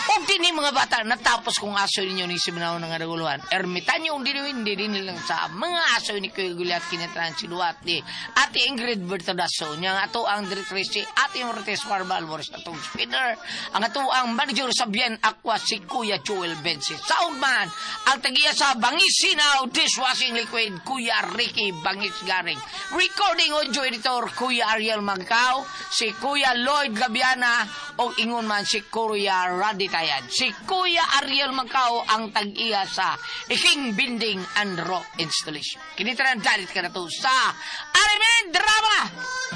O din mga bata, natapos kong aso ninyo ni Siminaw ng Araguluhan. Ermitanyo ang dinuwindi din nilang sa mga aso ni Kuya Guliat kinatran sinuat ni Ate Ingrid Bertodaso. Niyang ato ang Directrice Ate Mortes Barbal Morris atong spinner. Ang ato ang manager sa Bien Aqua si Kuya Joel Bensi. Soundman, ang tagiya sa Bangisinaw Dishwashing Liquid Kuya Ricky Bangis Garing. Recording audio editor Kuya Ariel Magcao, si Kuya Lloyd Gabiana o ingon man si Kuya Raditayan. Si Kuya Ariel Magcao ang tag-iya sa Iking Binding and Rock Installation. Kinitaran dalit ka na to sa Arimen Drama!